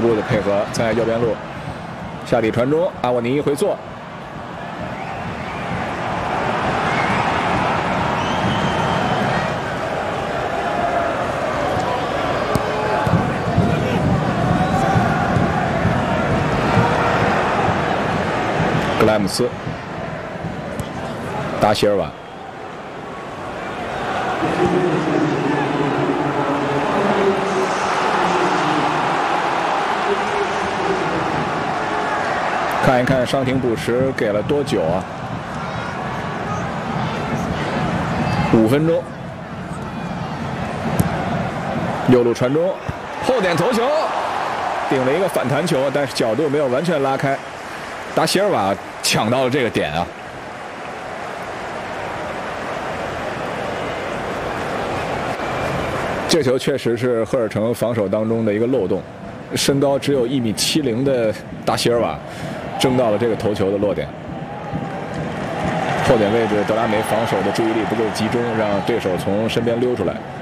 固的配合在右边路下底传中，阿沃尼回做。 格莱姆斯，达席尔瓦，看一看伤停补时给了多久啊？5分钟。右路传中，后点头球，顶了一个反弹球，但是角度没有完全拉开。 达席尔瓦抢到了这个点啊！这球确实是赫尔城防守当中的一个漏洞，身高只有1.70米的达席尔瓦争到了这个头球的落点。后点位置，德拉梅防守的注意力不够集中，让对手从身边溜出来。